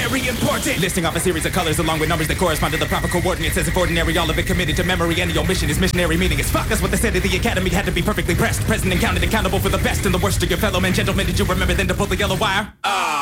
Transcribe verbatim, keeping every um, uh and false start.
very important. Listing off a series of colors along with numbers that correspond to the proper coordinates. As if ordinary, all of it committed to memory. Any omission is missionary, meaning as fuck. That's what they said at the academy. Had to be perfectly pressed. Present and counted, accountable for the best and the worst of your fellow men. Gentlemen, did you remember then to pull the yellow wire? Ah.